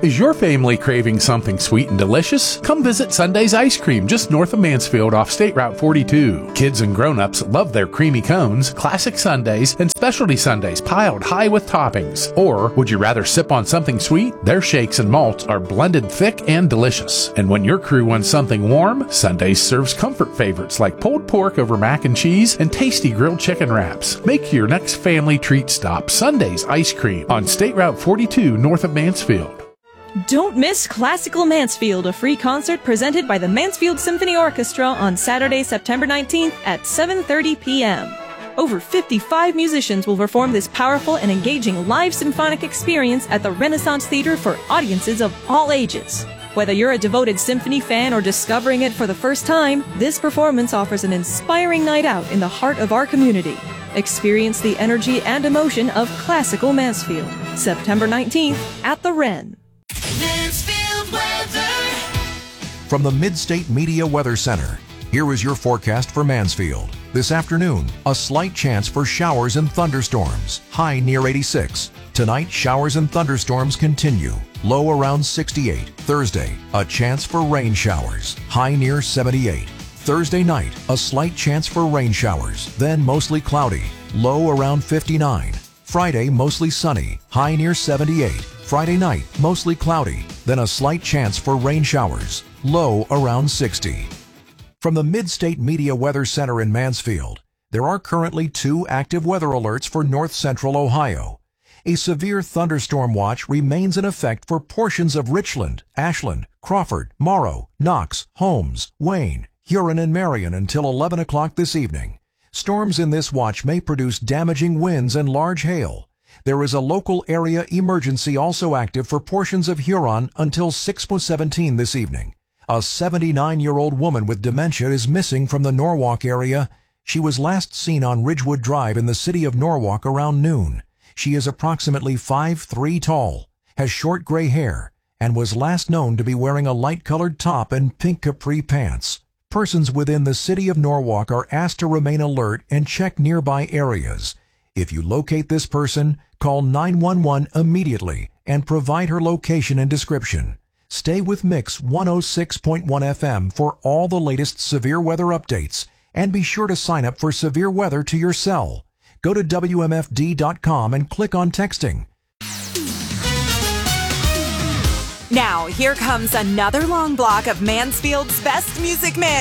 Is your family craving something sweet and delicious? Come visit Sunday's Ice Cream just north of Mansfield off State Route 42. Kids and grown-ups love their creamy cones, classic sundaes, and specialty sundaes piled high with toppings. Or would you rather sip on something sweet? Their shakes and malts are blended thick and delicious. And when your crew wants something warm, Sundays serves comfort favorites like pulled pork over mac and cheese and tasty grilled chicken wraps. Make your next family treat stop Sunday's Ice Cream on State Route 42 north of Mansfield. Don't miss Classical Mansfield, a free concert presented by the Mansfield Symphony Orchestra on Saturday, September 19th at 7:30 p.m. Over 55 musicians will perform this powerful and engaging live symphonic experience at the Renaissance Theater for audiences of all ages. Whether you're a devoted symphony fan or discovering it for the first time, this performance offers an inspiring night out in the heart of our community. Experience the energy and emotion of Classical Mansfield, September 19th at the Ren. Mansfield weather. From the Mid-State Media Weather Center, here is your forecast for Mansfield. This afternoon, a slight chance for showers and thunderstorms, high near 86. Tonight, showers and thunderstorms continue, low around 68. Thursday, a chance for rain showers, high near 78. Thursday night, a slight chance for rain showers, then mostly cloudy, low around 59. Friday, mostly sunny, high near 78. Friday night, mostly cloudy, then a slight chance for rain showers, low around 60. From the Mid-State Media Weather Center in Mansfield, there are currently 2 active weather alerts for north-central Ohio. A severe thunderstorm watch remains in effect for portions of Richland, Ashland, Crawford, Morrow, Knox, Holmes, Wayne, Huron, and Marion until 11 o'clock this evening. Storms in this watch may produce damaging winds and large hail. There is a local area emergency also active for portions of Huron until 6:17 this evening. A 79-year-old woman with dementia is missing from the Norwalk area. She was last seen on Ridgewood Drive in the city of Norwalk around noon. She is approximately 5'3" tall, has short gray hair, and was last known to be wearing a light-colored top and pink capri pants. Persons within the city of Norwalk are asked to remain alert and check nearby areas. If you locate this person, call 911 immediately and provide her location and description. Stay with Mix 106.1 FM for all the latest severe weather updates, and be sure to sign up for severe weather to your cell. Go to WMFD.com and click on texting. Now, here comes another long block of Mansfield's best music mix.